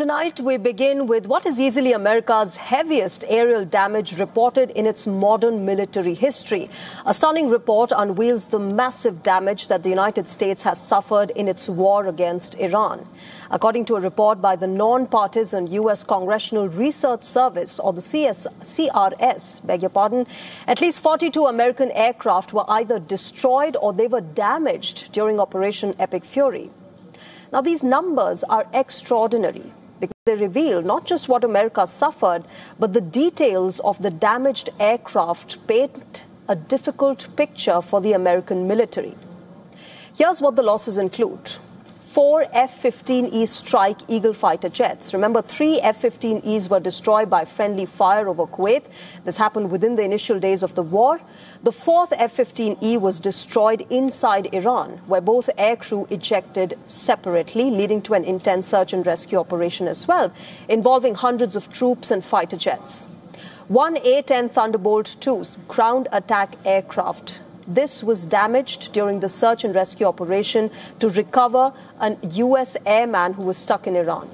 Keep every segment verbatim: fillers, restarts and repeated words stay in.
Tonight, we begin with what is easily America's heaviest aerial damage reported in its modern military history. A stunning report unveils the massive damage that the United States has suffered in its war against Iran. According to a report by the non-partisan U S Congressional Research Service, or the C S, C R S, beg your pardon, at least forty-two American aircraft were either destroyed or they were damaged during Operation Epic Fury. Now, these numbers are extraordinary because they reveal not just what America suffered, but the details of the damaged aircraft paint a difficult picture for the American military. Here's what the losses include. Four F fifteen E Strike Eagle fighter jets. Remember, three F fifteen Es were destroyed by friendly fire over Kuwait. This happened within the initial days of the war. The fourth F fifteen E was destroyed inside Iran, where both aircrew ejected separately, leading to an intense search and rescue operation as well, involving hundreds of troops and fighter jets. One A ten Thunderbolt two ground attack aircraft. This was damaged during the search and rescue operation to recover a U S airman who was stuck in Iran.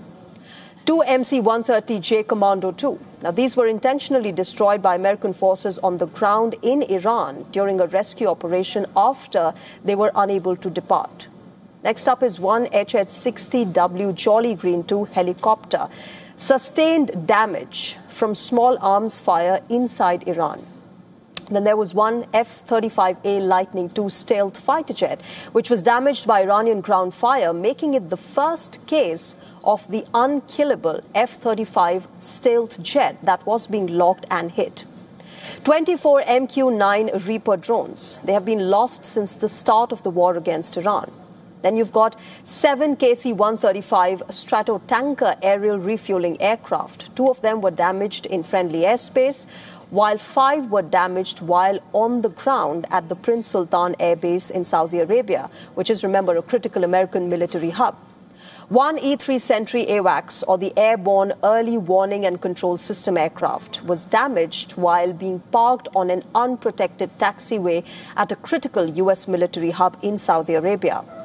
Two M C one thirty J Commando two. Now, these were intentionally destroyed by American forces on the ground in Iran during a rescue operation after they were unable to depart. Next up is one H H sixty W Jolly Green two helicopter. Sustained damage from small arms fire inside Iran. Then there was one F thirty-five A Lightning two stealth fighter jet, which was damaged by Iranian ground fire, making it the first case of the unkillable F thirty-five stealth jet that was being locked and hit. twenty-four M Q nine Reaper drones. They have been lost since the start of the war against Iran. Then you've got seven K C one thirty-five Stratotanker aerial refueling aircraft. Two of them were damaged in friendly airspace, while five were damaged while on the ground at the Prince Sultan Air Base in Saudi Arabia, which is, remember, a critical American military hub. One E three Sentry AWACS, or the Airborne Early Warning and Control System aircraft, was damaged while being parked on an unprotected taxiway at a critical U S military hub in Saudi Arabia.